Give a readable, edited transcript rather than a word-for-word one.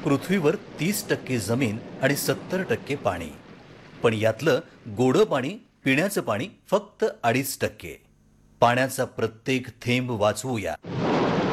पृथ्वीवर 30% जमीन आणि 70% पाणी, पण यातलं गोडं पाणी, पिण्याचं पाणी फक्त 2.5%. पाण्याचा प्रत्येक थेंब वाचवूया.